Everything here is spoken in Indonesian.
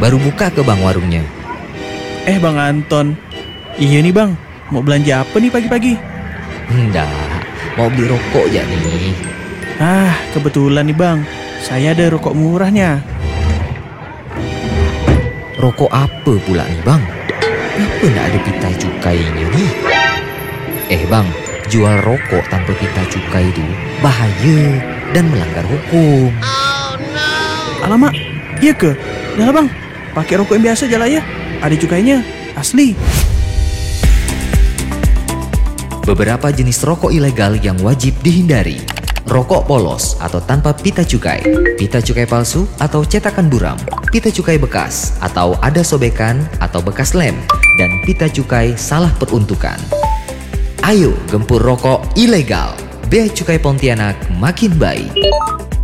baru buka ke bang warungnya. Bang Anton, iya nih bang, mau belanja apa nih pagi-pagi? Enggak, mau beli rokok ya nih. Kebetulan nih bang, saya ada rokok murahnya. Rokok apa pula nih bang? Kenapa nggak ada pita cukainya nih? Bang, jual rokok tanpa pita cukai itu bahaya dan melanggar hukum. Alamak, iya ke? Dah lah bang, pakai rokok yang biasa aja lah ya. Ada cukainya, asli. Beberapa jenis rokok ilegal yang wajib dihindari. Rokok polos atau tanpa pita cukai palsu atau cetakan buram, pita cukai bekas atau ada sobekan atau bekas lem, dan pita cukai salah peruntukan. Ayo gempur rokok ilegal. Bea Cukai Pontianak makin baik.